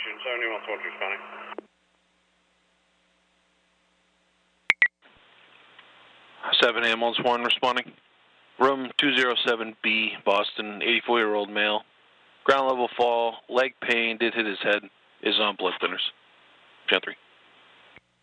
Washington 7112 responding. Seven ambulance 1 responding. Room 207B, Boston, 84-year-old male. Ground level fall, leg pain, did hit his head, is on blood thinners. Gen 3.